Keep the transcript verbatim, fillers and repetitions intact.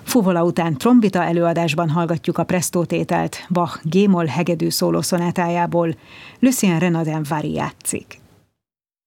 Fuvola után trombita előadásban hallgatjuk a Presto tételt Bach G-moll hegedű szólószonátájából. Lucien Renaudin Variációk.